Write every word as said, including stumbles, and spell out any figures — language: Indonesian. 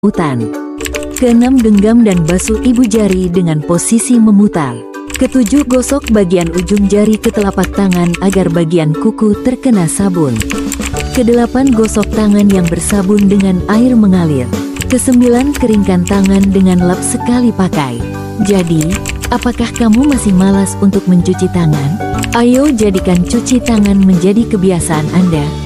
Utan. Keenam, genggam dan basuh ibu jari dengan posisi memutar. Ketujuh, gosok bagian ujung jari ke telapak tangan agar bagian kuku terkena sabun. Kedelapan, gosok tangan yang bersabun dengan air mengalir. Kesembilan, keringkan tangan dengan lap sekali pakai. Jadi, apakah kamu masih malas untuk mencuci tangan? Ayo jadikan cuci tangan menjadi kebiasaan Anda.